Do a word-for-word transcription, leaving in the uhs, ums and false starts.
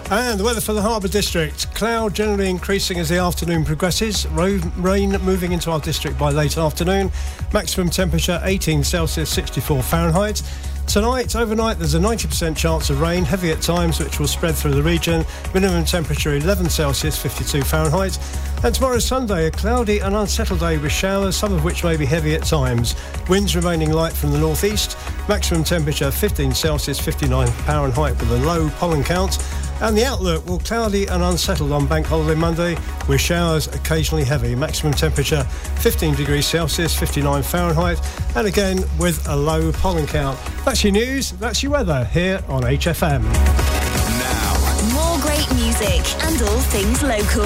And the weather for the Harbour District. Cloud generally increasing as the afternoon progresses. Ro- rain moving into our district by late afternoon. Maximum temperature eighteen Celsius, sixty-four Fahrenheit. Tonight, overnight, there's a ninety percent chance of rain, heavy at times, which will spread through the region. Minimum temperature eleven Celsius, fifty-two Fahrenheit. And tomorrow, Sunday, a cloudy and unsettled day with showers, some of which may be heavy at times. Winds remaining light from the northeast. Maximum temperature fifteen Celsius, fifty-nine Fahrenheit with a low pollen count. And the outlook will cloudy and unsettled on Bank Holiday Monday with showers occasionally heavy. Maximum temperature fifteen degrees Celsius, fifty-nine Fahrenheit, and again with a low pollen count. That's your news, that's your weather here on H F M. Now, more great music and all things local.